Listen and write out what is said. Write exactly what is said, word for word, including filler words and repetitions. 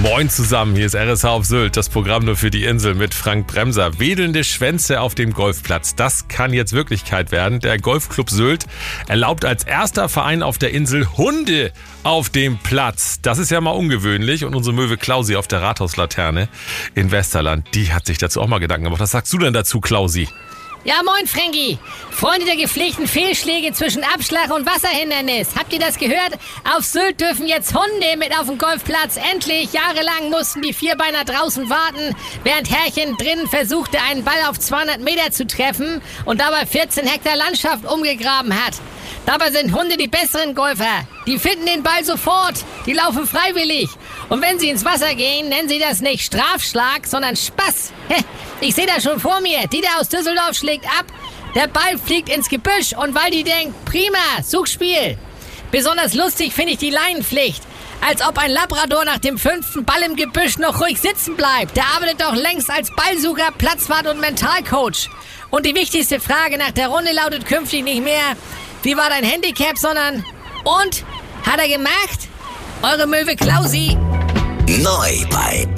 Moin zusammen, hier ist R S H auf Sylt, das Programm nur für die Insel mit Frank Bremser. Wedelnde Schwänze auf dem Golfplatz, das kann jetzt Wirklichkeit werden. Der Golfclub Sylt erlaubt als erster Verein auf der Insel Hunde auf dem Platz. Das ist ja mal ungewöhnlich und unsere Möwe Klausi auf der Rathauslaterne in Westerland, die hat sich dazu auch mal Gedanken gemacht. Was sagst du denn dazu, Klausi? Ja, moin, Frankie. Freunde der gepflegten Fehlschläge zwischen Abschlag und Wasserhindernis. Habt ihr das gehört? Auf Sylt dürfen jetzt Hunde mit auf den Golfplatz. Endlich. Jahrelang mussten die Vierbeiner draußen warten, während Herrchen drinnen versuchte, einen Ball auf zweihundert Meter zu treffen und dabei vierzehn Hektar Landschaft umgegraben hat. Dabei sind Hunde die besseren Golfer. Die finden den Ball sofort. Die laufen freiwillig. Und wenn sie ins Wasser gehen, nennen sie das nicht Strafschlag, sondern Spaß. Ich sehe das schon vor mir. Dieter aus Düsseldorf schlägt ab. Der Ball fliegt ins Gebüsch und Waldi denkt, prima, Suchspiel. Besonders lustig finde ich die Leinenpflicht. Als ob ein Labrador nach dem fünften Ball im Gebüsch noch ruhig sitzen bleibt. Der arbeitet doch längst als Ballsucher, Platzwart und Mentalcoach. Und die wichtigste Frage nach der Runde lautet künftig nicht mehr, wie war dein Handicap, sondern, und, hat er gemacht? Eure Möwe Klausi. Neu bei